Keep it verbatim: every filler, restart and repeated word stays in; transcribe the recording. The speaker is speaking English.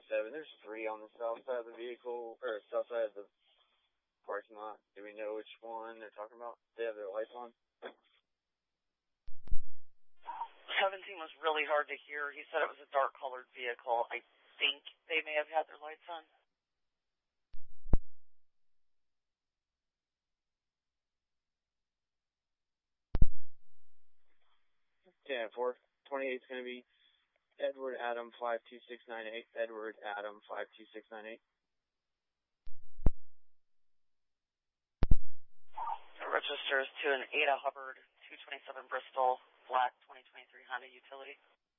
oh seven. There's three on the south side of the vehicle, or south side of the parking lot. Do we know which one they're talking about? They have their lights on? seventeen was really hard to hear. He said it was a dark-colored vehicle. I think they may have had their lights on. ten four. twenty-eight's going to be Edward Adam five two six nine eight. Edward Adam five two six nine eight. The register is to an Ada Hubbard two twenty-seven Bristol, black twenty twenty-three Honda Utility.